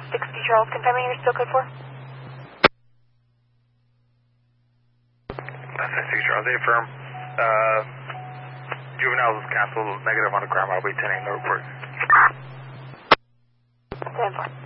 60 Charles, confirming you're still code 4? That's 60 Charles, they affirm. Juveniles is canceled, negative on the ground. I'll be attending the report. 10-4.